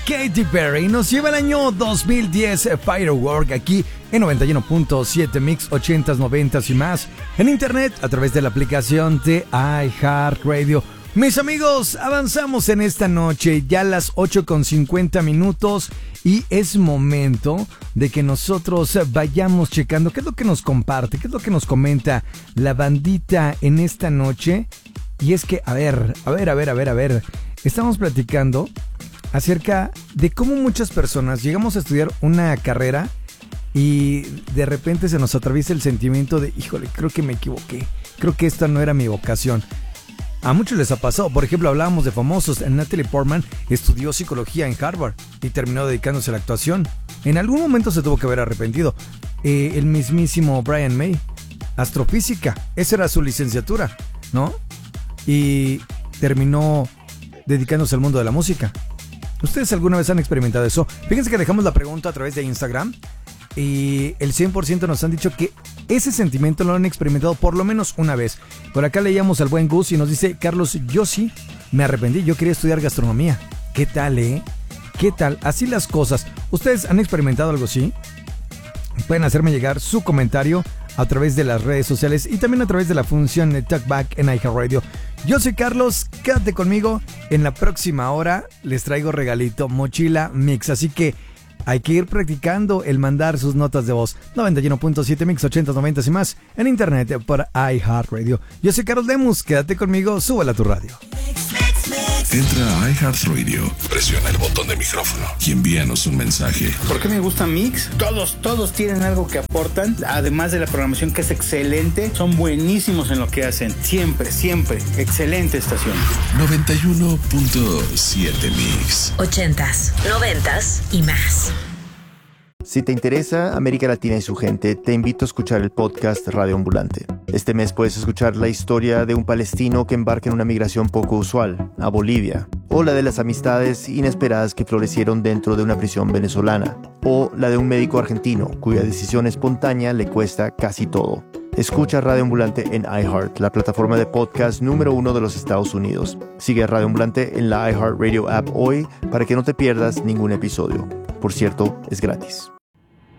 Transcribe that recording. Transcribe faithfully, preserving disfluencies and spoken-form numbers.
Katy Perry. Nos lleva el año dos mil diez Firework aquí en noventa y uno punto siete Mix ochentas, noventas y más. En internet a través de la aplicación de iHeartRadio. Mis amigos, avanzamos en esta noche, ya a las ocho con cincuenta minutos, y es momento de que nosotros vayamos checando qué es lo que nos comparte, qué es lo que nos comenta la bandita en esta noche. Y es que, a ver, a ver, a ver, a ver, a ver, estamos platicando acerca de cómo muchas personas llegamos a estudiar una carrera y de repente se nos atraviesa el sentimiento de, híjole, creo que me equivoqué, creo que esta no era mi vocación. A muchos les ha pasado. Por ejemplo, hablábamos de famosos. Natalie Portman estudió psicología en Harvard y terminó dedicándose a la actuación. En algún momento se tuvo que haber arrepentido. Eh, el mismísimo Brian May, astrofísica. Esa era su licenciatura, ¿no? Y terminó dedicándose al mundo de la música. ¿Ustedes alguna vez han experimentado eso? Fíjense que dejamos la pregunta a través de Instagram y el cien por ciento nos han dicho que ese sentimiento lo han experimentado por lo menos una vez. Por acá leíamos al buen Gus y nos dice: Carlos, yo sí me arrepentí, yo quería estudiar gastronomía. ¿Qué tal, eh? ¿Qué tal? Así las cosas. ¿Ustedes han experimentado algo así? Pueden hacerme llegar su comentario a través de las redes sociales y también a través de la función de Talkback en iHeartRadio. Yo soy Carlos, quédate conmigo. En la próxima hora les traigo regalito, mochila mix, así que hay que ir practicando el mandar sus notas de voz. noventa y uno punto siete Mix ochenta, noventa y más en internet por iHeartRadio. Yo soy Carlos Lemus, quédate conmigo, súbela a tu radio. Entra a iHeartRadio, presiona el botón de micrófono y envíanos un mensaje. ¿Por qué me gusta Mix? Todos, todos tienen algo que aportan, además de la programación que es excelente, son buenísimos en lo que hacen. Siempre, siempre, excelente estación. noventa y uno punto siete Mix. Ochentas, noventas y más. Si te interesa América Latina y su gente, te invito a escuchar el podcast Radio Ambulante. Este mes puedes escuchar la historia de un palestino que embarca en una migración poco usual, a Bolivia, o la de las amistades inesperadas que florecieron dentro de una prisión venezolana, o la de un médico argentino cuya decisión espontánea le cuesta casi todo. Escucha Radio Ambulante en iHeart, la plataforma de podcast número uno de los Estados Unidos. Sigue a Radio Ambulante en la iHeartRadio app hoy para que no te pierdas ningún episodio. Por cierto, es gratis.